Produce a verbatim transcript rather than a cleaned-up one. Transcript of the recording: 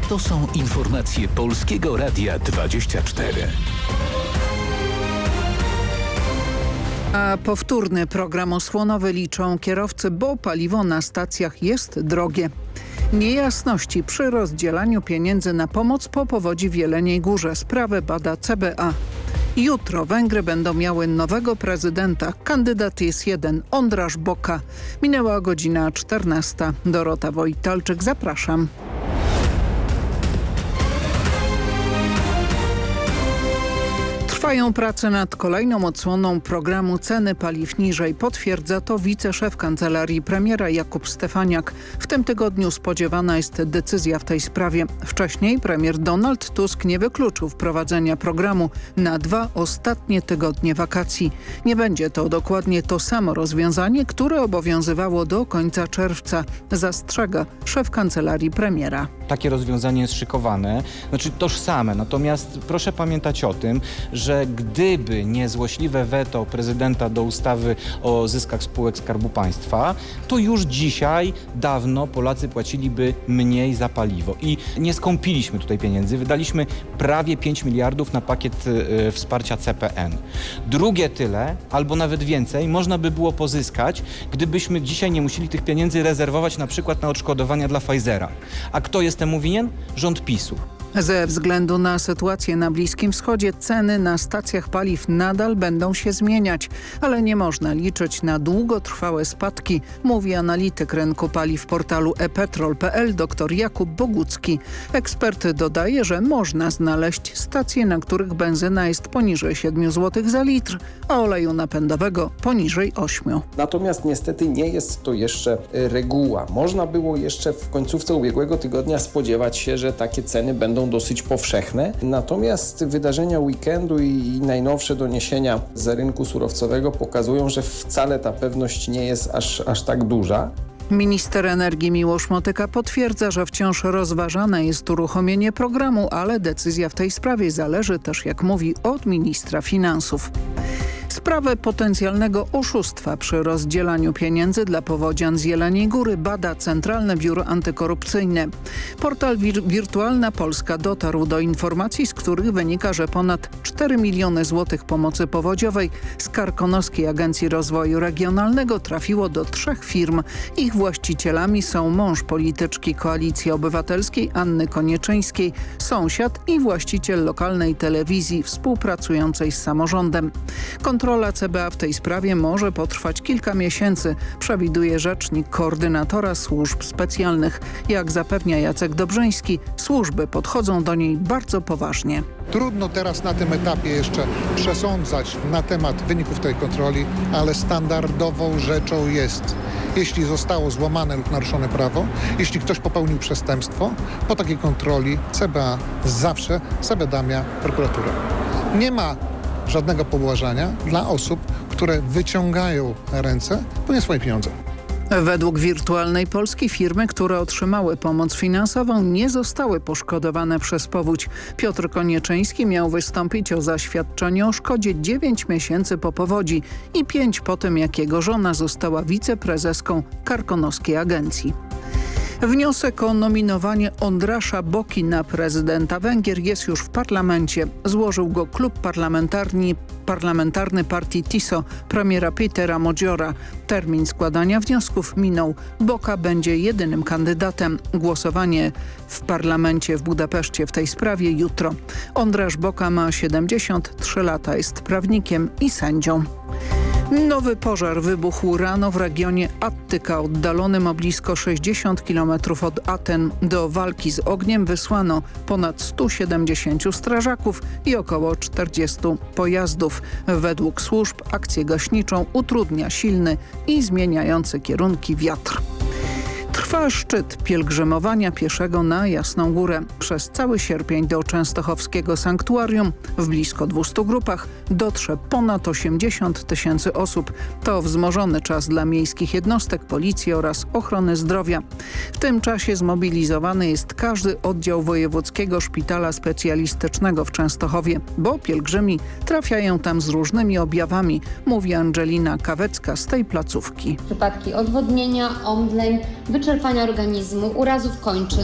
To są informacje Polskiego Radia dwadzieścia cztery. A powtórny program osłonowy liczą kierowcy, bo paliwo na stacjach jest drogie. Niejasności przy rozdzielaniu pieniędzy na pomoc po powodzi w Jeleniej Górze. Sprawę bada C B A. Jutro Węgry będą miały nowego prezydenta. Kandydat jest jeden, András Bokka. Minęła godzina czternasta. Dorota Wojtalczyk, zapraszam. Trwają prace nad kolejną odsłoną programu Ceny paliw niżej. Potwierdza to wiceszef kancelarii premiera Jakub Stefaniak. W tym tygodniu spodziewana jest decyzja w tej sprawie. Wcześniej premier Donald Tusk nie wykluczył wprowadzenia programu na dwa ostatnie tygodnie wakacji. Nie będzie to dokładnie to samo rozwiązanie, które obowiązywało do końca czerwca, zastrzega szef kancelarii premiera. Takie rozwiązanie jest szykowane, znaczy tożsame, natomiast proszę pamiętać o tym, że gdyby nie złośliwe weto prezydenta do ustawy o zyskach spółek Skarbu Państwa, to już dzisiaj dawno Polacy płaciliby mniej za paliwo. I nie skąpiliśmy tutaj pieniędzy, wydaliśmy prawie pięć miliardów na pakiet y, wsparcia C P N. Drugie tyle, albo nawet więcej, można by było pozyskać, gdybyśmy dzisiaj nie musieli tych pieniędzy rezerwować na przykład na odszkodowania dla Pfizera. A kto jest temu winien? Rząd PiSu. Ze względu na sytuację na Bliskim Wschodzie ceny na stacjach paliw nadal będą się zmieniać, ale nie można liczyć na długotrwałe spadki, mówi analityk rynku paliw portalu e petrol kropka p l dr Jakub Bogucki. Ekspert dodaje, że można znaleźć stacje, na których benzyna jest poniżej siedmiu złotych za litr, a oleju napędowego poniżej ośmiu. Natomiast niestety nie jest to jeszcze reguła. Można było jeszcze w końcówce ubiegłego tygodnia spodziewać się, że takie ceny będą dosyć powszechne. Natomiast wydarzenia weekendu i najnowsze doniesienia z rynku surowcowego pokazują, że wcale ta pewność nie jest aż, aż tak duża. Minister energii Miłosz Motyka potwierdza, że wciąż rozważane jest uruchomienie programu, ale decyzja w tej sprawie zależy też, jak mówi, od ministra finansów. Sprawę potencjalnego oszustwa przy rozdzielaniu pieniędzy dla powodzian z Jeleniej Góry bada Centralne Biuro Antykorupcyjne. Portal Wir- Wirtualna Polska dotarł do informacji, z których wynika, że ponad cztery miliony złotych pomocy powodziowej z Karkonoskiej Agencji Rozwoju Regionalnego trafiło do trzech firm. Ich właścicielami są mąż polityczki Koalicji Obywatelskiej Anny Konieczyńskiej, sąsiad i właściciel lokalnej telewizji współpracującej z samorządem. Kontrola C B A w tej sprawie może potrwać kilka miesięcy, przewiduje rzecznik koordynatora służb specjalnych. Jak zapewnia Jacek Dobrzyński, służby podchodzą do niej bardzo poważnie. Trudno teraz na tym etapie jeszcze przesądzać na temat wyników tej kontroli, ale standardową rzeczą jest, jeśli zostało złamane lub naruszone prawo, jeśli ktoś popełnił przestępstwo, po takiej kontroli C B A zawsze zawiadamia prokuraturę. Nie ma żadnego pobłażania dla osób, które wyciągają ręce po nie swoje pieniądze. Według Wirtualnej Polski firmy, które otrzymały pomoc finansową, nie zostały poszkodowane przez powódź. Piotr Konieczyński miał wystąpić o zaświadczenie o szkodzie dziewięć miesięcy po powodzi i pięć po tym, jak jego żona została wiceprezeską Karkonoskiej Agencji. Wniosek o nominowanie Andrása Bokki na prezydenta Węgier jest już w parlamencie. Złożył go klub parlamentarny, parlamentarny partii TISO premiera Petera Modziora. Termin składania wniosków minął. Bokka będzie jedynym kandydatem. Głosowanie w parlamencie w Budapeszcie w tej sprawie jutro. András Bokka ma siedemdziesiąt trzy lata, jest prawnikiem i sędzią. Nowy pożar wybuchł rano w regionie Attyka, oddalonym o blisko sześćdziesiąt kilometrów od Aten. Do walki z ogniem wysłano ponad stu siedemdziesięciu strażaków i około czterdziestu pojazdów. Według służb akcję gaśniczą utrudnia silny i zmieniający kierunki wiatr. Trwa szczyt pielgrzymowania pieszego na Jasną Górę. Przez cały sierpień do częstochowskiego sanktuarium w blisko dwustu grupach dotrze ponad osiemdziesiąt tysięcy osób. To wzmożony czas dla miejskich jednostek, policji oraz ochrony zdrowia. W tym czasie zmobilizowany jest każdy oddział Wojewódzkiego Szpitala Specjalistycznego w Częstochowie, bo pielgrzymi trafiają tam z różnymi objawami, mówi Angelina Kawecka z tej placówki. Przypadki odwodnienia, omdleń, wyczerpania organizmu, urazów kończyn.